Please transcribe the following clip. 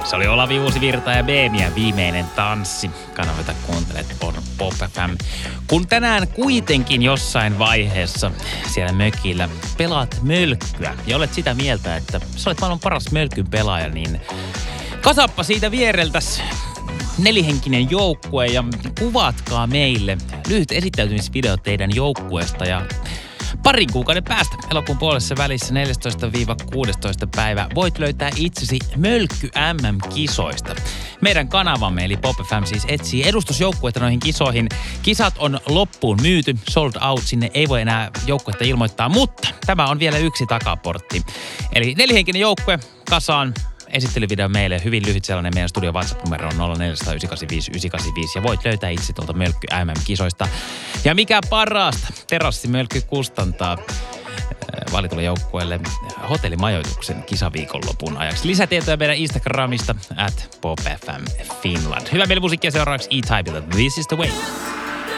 Se oli Olavi Uusivirta ja Beemia viimeinen tanssi. Kanavita kuuntelet on Pop FM. Kun tänään kuitenkin jossain vaiheessa siellä mökillä pelaat mölkkyä ja olet sitä mieltä, että sä olet maailman paras mölkyn pelaaja, niin kasappa siitä viereltäs nelihenkinen joukkue ja kuvatkaa meille lyhyt esittäytymisvideo teidän joukkueesta ja parin kuukauden päästä elokuun puolessa välissä 14-16 päivä voit löytää itsesi Mölkky MM-kisoista. Meidän kanavamme eli Pop FM siis etsii edustusjoukkuetta noihin kisoihin. Kisat on loppuun myyty, sold out, sinne ei voi enää joukkuetta ilmoittaa, mutta tämä on vielä yksi takaportti. Eli nelihenkinen joukkue kasaan. Esittelyvideo meille, hyvin lyhyt sellainen. Meidän studio WhatsApp-numero on 0485985 ja voit löytää itse tuolta Mölkky MM-kisoista. Ja mikä parasta, Terassimölkky kustantaa valitulle joukkueelle hotellimajoituksen kisaviikonlopun ajaksi. Lisätietoja meidän Instagramista @popfmfinland. Hyvää meille musiikkia seuraavaksi E-Typeilta. This is the way.